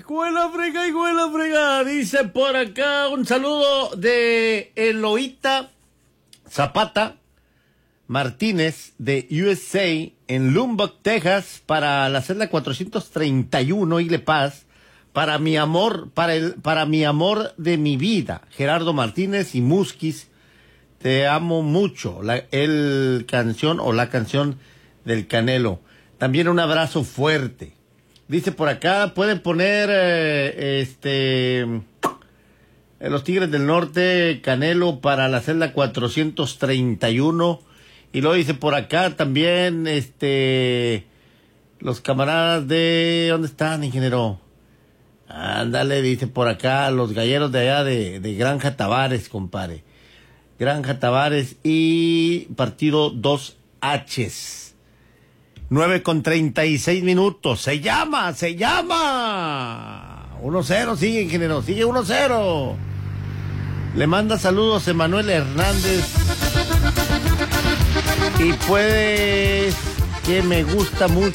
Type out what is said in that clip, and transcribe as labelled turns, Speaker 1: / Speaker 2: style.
Speaker 1: hijo de la frega. Dice por acá un saludo de Eloíta Zapata Martínez de USA en Lubbock, Texas, para la celda 431 Ile Paz, para mi amor, para mi amor de mi vida, Gerardo Martínez y Musquis. Te amo mucho. La canción del Canelo. También un abrazo fuerte. Dice por acá, pueden poner los Tigres del Norte, Canelo para la celda 431. Y luego dice por acá también, los camaradas de... ¿Dónde están, ingeniero? Ándale, dice por acá, los galleros de allá de Granja Tavares, compadre. Granja Tavares y partido 2Hs. 9:36. Se llama. 1-0, sigue, ingeniero, sigue 1-0. Le manda saludos a Emanuel Hernández. Y pues que me gusta mucho